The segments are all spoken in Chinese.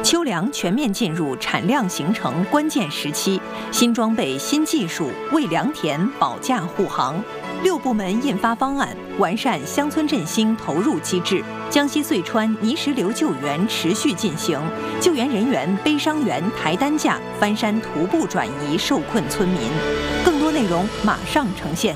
秋粮全面进入产量形成关键时期，新装备、新技术为良田保驾护航。6部门印发方案，完善乡村振兴投入机制。江西遂川泥石流救援持续进行，救援人员背伤员抬担架翻山徒步转移受困村民。更多内容马上呈现。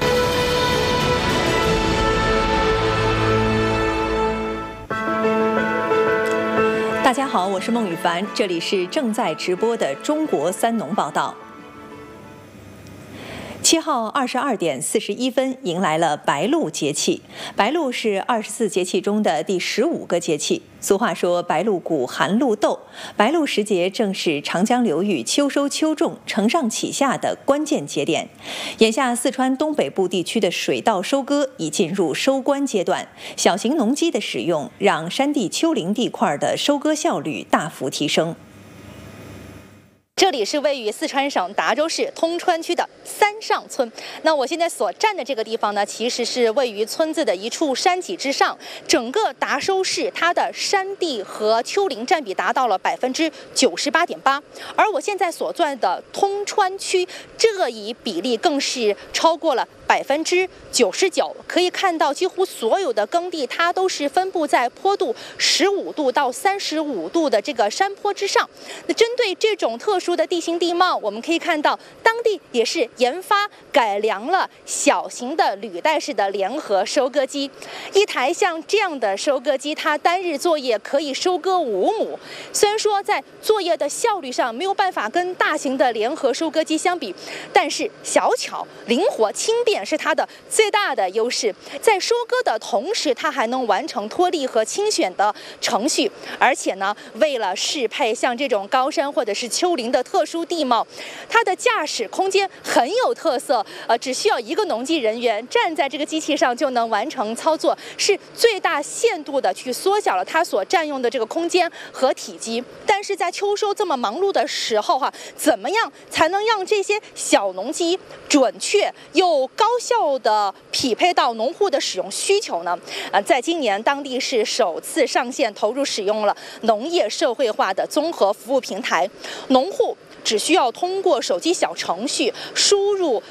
大家好，我是孟羽凡，这里是正在直播的中国三农报道。7号22点41分迎来了白露节气，白露是24节气中的第15个节气。俗话说白露谷，寒露斗，白露时节正是长江流域秋收秋种、承上启下的关键节点。眼下四川东北部地区的水稻收割已进入收官阶段，小型农机的使用让山地丘陵地块的收割效率大幅提升。 这里是位于四川省达州市通川区的三上村。那我现在所站的这个地方呢，其实是位于村子的一处山脊之上。整个达州市它的山地和丘陵占比达到了98.8%，而我现在所在的通川区这一比例更是超过了99%。可以看到，几乎所有的耕地它都是分布在坡度15度到35度的这个山坡之上。那针对这种特殊的地形地貌，我们可以看到当地也是研发改良了小型的履带式的联合收割机。一台像这样的收割机，它单日作业可以收割5亩。虽然说在作业的效率上没有办法跟大型的联合收割机相比，但是小巧、灵活、轻便是它的最大的优势。在收割的同时，它还能完成脱粒和清选的程序。而且呢，为了适配像这种高山或者是丘陵的特殊地貌，它的驾驶空间很有特色。只需要一个农技人员站在这个机器上就能完成操作，是最大限度的去缩小了它所占用的这个空间和体积。但是在秋收这么忙碌的时候怎么样才能让这些小农机准确又高效的匹配到农户的使用需求呢？在今年当地是首次上线投入使用了农业社会化的综合服务平台，农户只需要通过手机小程序输入